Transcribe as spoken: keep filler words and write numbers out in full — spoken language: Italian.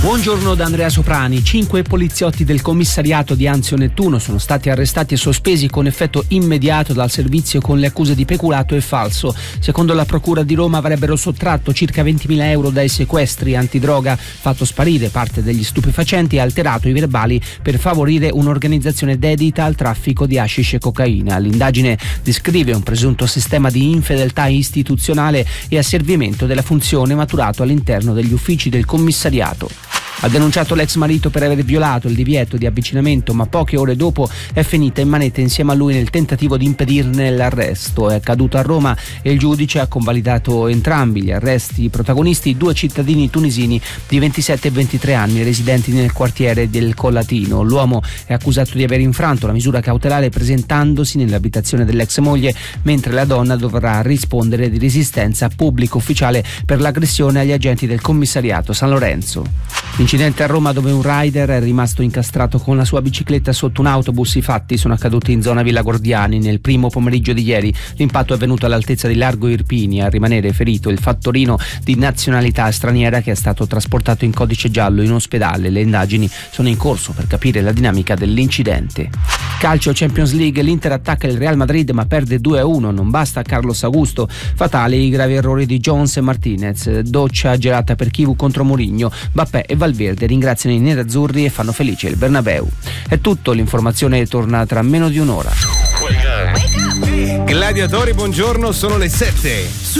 Buongiorno da Andrea Soprani. Cinque poliziotti del commissariato di Anzio Nettuno sono stati arrestati e sospesi con effetto immediato dal servizio con le accuse di peculato e falso. Secondo la procura di Roma avrebbero sottratto circa ventimila euro dai sequestri antidroga, fatto sparire parte degli stupefacenti e alterato i verbali per favorire un'organizzazione dedita al traffico di hashish e cocaina. L'indagine descrive un presunto sistema di infedeltà istituzionale e asservimento della funzione maturato all'interno degli uffici del commissariato. Ha denunciato l'ex marito per aver violato il divieto di avvicinamento, ma poche ore dopo è finita in manette insieme a lui nel tentativo di impedirne l'arresto. È accaduto a Roma e il giudice ha convalidato entrambi gli arresti protagonisti, due cittadini tunisini di ventisette e ventitré anni residenti nel quartiere del Collatino. L'uomo è accusato di aver infranto la misura cautelare presentandosi nell'abitazione dell'ex moglie, mentre la donna dovrà rispondere di resistenza pubblico ufficiale per l'aggressione agli agenti del commissariato San Lorenzo. Incidente a Roma dove un rider è rimasto incastrato con la sua bicicletta sotto un autobus. I fatti sono accaduti in zona Villa Gordiani nel primo pomeriggio di ieri. L'impatto è avvenuto all'altezza di Largo Irpini. A rimanere ferito il fattorino di nazionalità straniera che è stato trasportato in codice giallo in ospedale. Le indagini sono in corso per capire la dinamica dell'incidente. Calcio Champions League, l'Inter attacca il Real Madrid ma perde due a uno. Non basta Carlos Augusto, fatali i gravi errori di Jones e Martinez. Doccia gelata per Chivu contro Mourinho. Mbappé e Valverde ringraziano i nerazzurri e fanno felice il Bernabeu. È tutto, l'informazione torna tra meno di un'ora. Gladiatori, buongiorno, sono le sette.